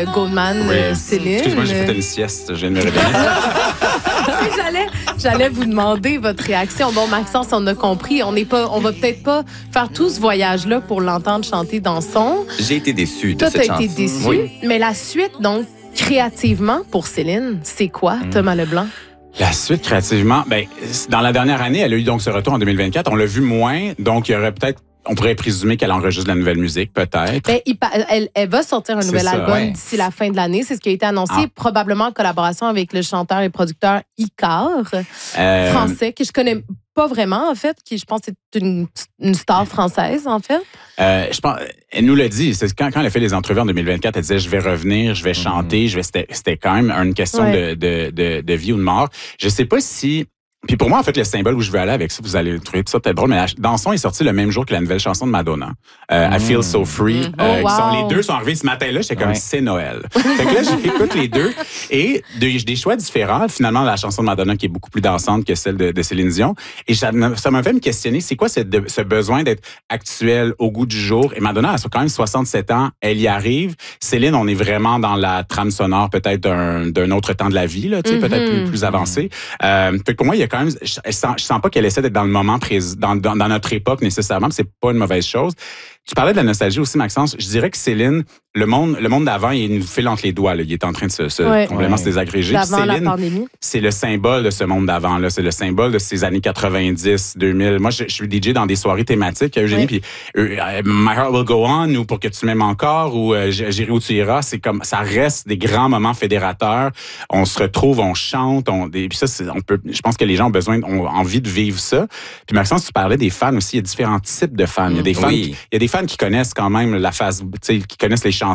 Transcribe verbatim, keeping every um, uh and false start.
euh, Goldman, Oui. euh, Céline. Excuse-moi, j'ai fait une sieste, je viens de me réveiller. j'allais, j'allais vous demander votre réaction. Bon, Maxence, on a compris. On n'est pas, on va peut-être pas faire tout ce voyage-là pour l'entendre chanter dans son. J'ai été déçu de Toi, cette t'as chanson. été déçu. Oui. Mais la suite, donc, créativement, pour Céline, c'est quoi, Thomas Leblanc? La suite, créativement, ben, dans la dernière année, elle a eu donc ce retour en deux mille vingt-quatre. On l'a vu moins, donc il y aurait peut-être, on pourrait présumer qu'elle enregistre de la nouvelle musique, peut-être. Ben, il pa- elle, elle va sortir un C'est nouvel ça, album ouais. d'ici la fin de l'année. C'est ce qui a été annoncé, Ah. probablement en collaboration avec le chanteur et producteur Icar, Euh, français, que je connais pas vraiment, en fait, qui, je pense, est une, une star française, en fait. Euh, je pense, elle nous l'a dit. C'est quand, quand elle a fait les entrevues en deux mille vingt-quatre, elle disait je vais revenir, je vais chanter. Je vais. C'était, c'était quand même une question Ouais. de, de, de, de vie ou de mort. Je sais pas si. Puis pour moi, en fait, le symbole où je veux aller avec ça, vous allez trouver ça peut-être drôle, mais la Danson est sorti le même jour que la nouvelle chanson de Madonna, euh, I Feel So Free. Mm. euh, Oh, qui sont, wow. les deux sont arrivés ce matin-là. J'étais comme Ouais. c'est Noël. Fait que là, j'écoute les deux et de- des choix différents. Finalement, la chanson de Madonna qui est beaucoup plus dansante que celle de, de Céline Dion. Et ça m'a ça m'a fait me questionner, c'est quoi cette, de- ce besoin d'être actuel au goût du jour? Et Madonna, elle a quand même soixante-sept ans, elle y arrive. Céline, on est vraiment dans la trame sonore peut-être d'un, d'un autre temps de la vie, là, tu sais, Mm-hmm. peut-être plus, plus avancé. Euh, fait que pour moi, il y a quand même, je, je sens, je sens pas qu'elle essaie d'être dans le moment présent, dans, dans, dans notre époque nécessairement, puis c'est pas une mauvaise chose. Tu parlais de la nostalgie aussi, Maxence. Je dirais que Céline, le monde, le monde d'avant, il nous file entre les doigts. Là. Il est en train de se, se Ouais. complètement Ouais. se désagréger. Puis D'avant la Céline, pandémie. c'est le symbole de ce monde d'avant. Là. C'est le symbole de ces années quatre-vingt-dix, deux mille. Moi, je, je suis D J dans des soirées thématiques, Eugénie, Ouais. puis euh, My Heart Will Go On ou Pour que tu m'aimes encore ou euh, J'irai où tu iras. C'est comme, ça reste des grands moments fédérateurs. On se retrouve, on chante, on, des, puis ça, c'est, on peut, je pense que les gens ont besoin, ont envie de vivre ça. Puis Maxence, tu parlais des fans aussi. Il y a différents types de fans. Il y a des fans, Oui. qui- il y a des fans qui connaissent quand même la phase, tu sais, qui connaissent les chansons